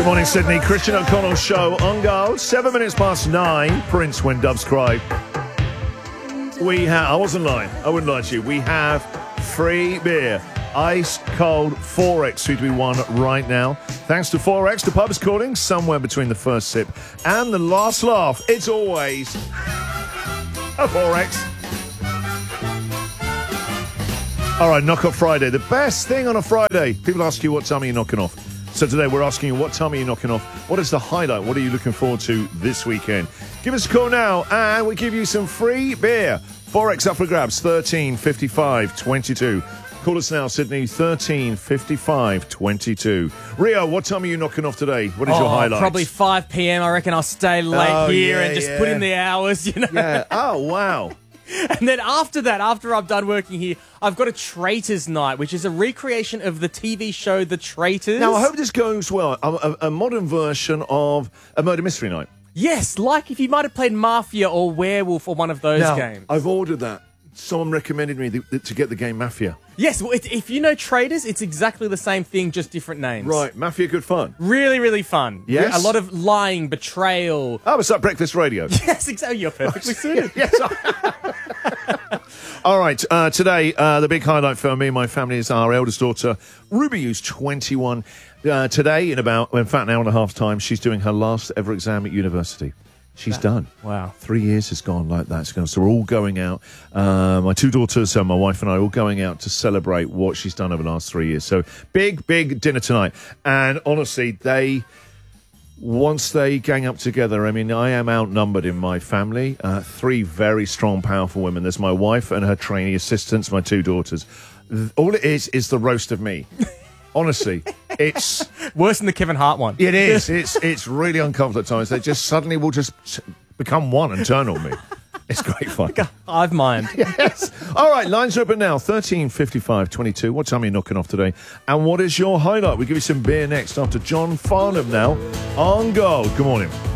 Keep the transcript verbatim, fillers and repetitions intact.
Good morning, Sydney. Christian O'Connell show on go. Seven minutes past nine. Prince, When Doves Cry. We have, I wasn't lying. I wouldn't lie to you. We have free beer. Ice cold four X to be won right now. Thanks to four X, the pub is calling somewhere between the first sip and the last laugh. It's always a four X. All right, Knock Off Friday. The best thing on a Friday. People ask you what time are you knocking off. So today we're asking you what time are you knocking off? What is the highlight? What are you looking forward to this weekend? Give us a call now and we'll give you some free beer. four X up for grabs, thirteen fifty-five twenty-two. Call us now, Sydney, thirteen fifty-five twenty-two. Rio, what time are you knocking off today? What is oh, your highlight? Probably five p.m. I reckon I'll stay late oh, here yeah, and just yeah. put in the hours, you know. Yeah. Oh, wow. And then after that, after I'm done working here, I've got a Traitors Night, which is a recreation of the T V show The Traitors. Now, I hope this goes well. A, a, a modern version of a murder mystery night. Yes, like if you might have played Mafia or Werewolf or one of those now, games. I've ordered that. Someone recommended me the, the, to get the game Mafia. Yes, well, it, if you know Traitors, it's exactly the same thing, just different names. Right, Mafia, good fun. Really, really fun. Yes? A lot of lying, betrayal. Oh, it's like Breakfast Radio. Yes, exactly. You're perfectly suited. Yes. All right, uh, today, uh, the big highlight for me and my family is our eldest daughter, Ruby, who's twenty-one. Uh, today, in about, in fact, an hour and a half time, she's doing her last ever exam at university. She's that, done. Wow. Three years has gone like that. So we're all going out. Uh, my two daughters and my wife and I are all going out to celebrate what she's done over the last three years. So big, big dinner tonight. And honestly, they... Once they gang up together, I mean, I am outnumbered in my family. Uh, three very strong, powerful women. There's my wife and her trainee assistants, my two daughters. All it is is the roast of me. Honestly, it's... Worse than the Kevin Hart one. It is. It's it's really uncomfortable at times. They just suddenly will just become one and turn on me. It's great fun. I've mind. Yes. All right, lines are open now. thirteen fifty-five twenty-two. What time are you knocking off today? And what is your highlight? We'll give you some beer next after John Farnham now on Gold. Good morning.